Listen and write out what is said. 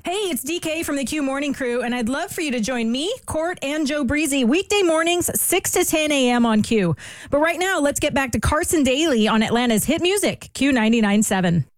Hey, it's DK from the Q Morning Crew, and I'd love for you to join me, Court, and Joe Breezy weekday mornings, 6 to 10 a.m. on Q. But right now, let's get back to Carson Daly on Atlanta's hit music, Q 99.7.